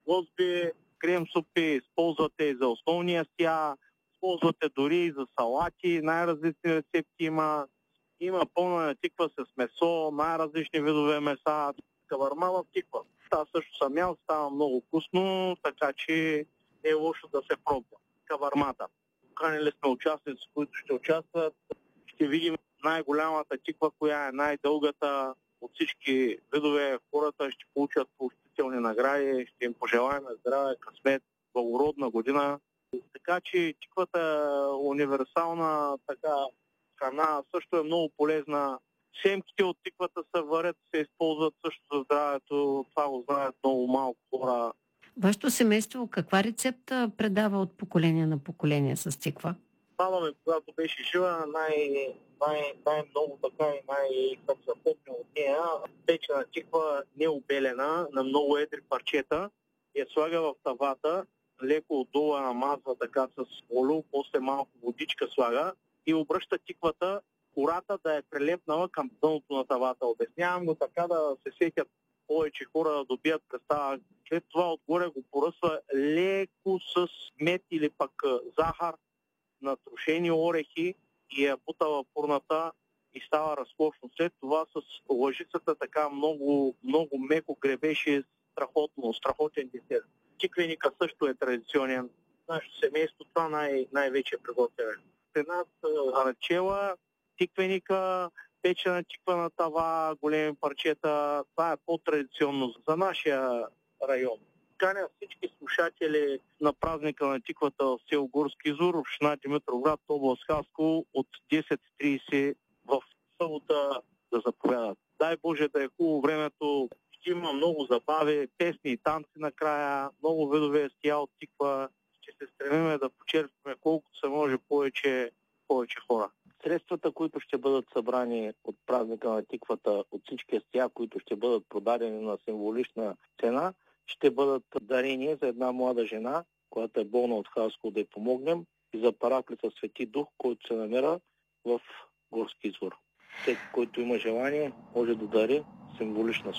гозби, крем супи, използвате и за основния стя, използвате дори и за салати, най-различни рецепти има. Има пълна тиква с месо, най-различни видове меса, каварма в тиква. Аз също съм ял, става много вкусно, така че не е лошо да се пробва. Кавармата. Канили сме участници, които ще участват. Ще видим най-голямата тиква, коя е най-дългата от всички видове. Хората ще получат поощрителни награди, ще им пожелаем здраве, късмет, благородна година. Така че тиквата е универсална така храна, също е много полезна. Семките от тиквата се варят, се използват също за здравето. Това го знаят много малко хора. Вашето семейство каква рецепта предава от поколение на поколение с тиква? Баба ми, когато беше жива, най-много така и съм запомнил от нея, печена тиква необелена на много едри парчета, я слага в тавата, леко отдолу намазва така с олио, после малко водичка слага и обръща тиквата, кората да е прилепнала към дъното на тавата. Обяснявам го така да се сетят повече хора да добият представа. След това отгоре го поръсва леко с мед или пък захар, натрушени орехи и я бута в фурната и става разкошно. След това с лъжицата така много меко гребеше, страхотен десерт. Тиквеника също е традиционен. Нашето семейство това най-вече приготвяне. При нас рачела, тиквеника, печена тиква на тава, големи парчета. Това е по-традиционно за нашия район. Каня всички слушатели на празника на тиквата в село Горски Извор, община Димитровград, област Хасково от 10:30 в събота да заповядат. Дай Боже да е хубаво времето. Ще има много забави, песни и танци накрая, много видове естия от тиква. Ще се стремиме да почерпваме колкото се може повече хора. Средствата, които ще бъдат събрани от празника на тиквата, от всички естия, които ще бъдат продадени на символична цена, ще бъдат дарени за една млада жена, която е болна от Хасково, да й помогнем, и за параклиса Свети Дух, който се намира в Горски Извор. Всеки, който има желание, може да дари символична